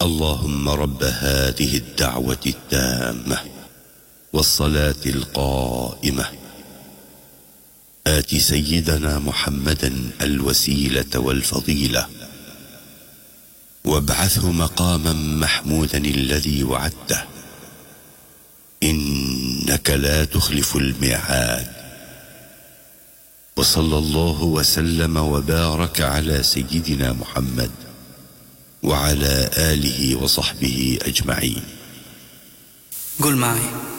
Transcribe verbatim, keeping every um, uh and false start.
اللهم رب هذه الدعوة التامة والصلاة القائمة آت سيدنا محمدا الوسيلة والفضيلة وابعثه مقاما محمودا الذي وعدته إنك لا تخلف الميعاد. وصلى الله وسلم وبارك على سيدنا محمد وعلى آله وصحبه أجمعين. قل معي: